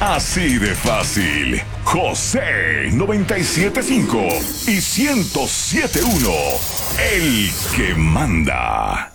Así de fácil. José 97.5 y 107.1. El que manda.